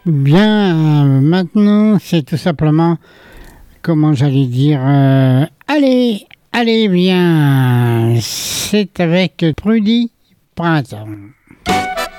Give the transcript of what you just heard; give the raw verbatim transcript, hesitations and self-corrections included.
Bien, euh, maintenant, c'est tout simplement, comment j'allais dire, euh, allez, allez, bien, c'est avec Prudy Printemps.